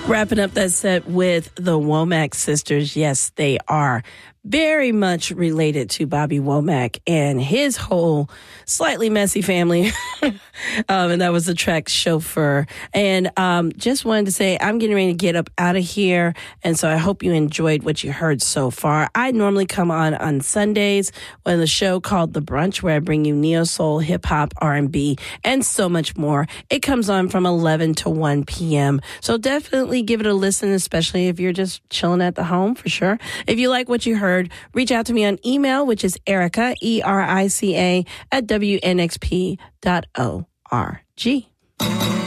Wrapping up that set with the Womack sisters. Yes, they are very much related to Bobby Womack and his whole slightly messy family. And that was the track Chauffeur. And just wanted to say I'm getting ready to get up out of here. And so I hope you enjoyed what you heard so far. I normally come on Sundays on the show called The Brunch, where I bring you neo soul, hip hop, R&B, and so much more. It comes on from 11 to 1 p.m. So definitely give it a listen, especially if you're just chilling at the home, for sure. If you like what you heard, reach out to me on email, which is Erica, ERICA, @WNXP.org.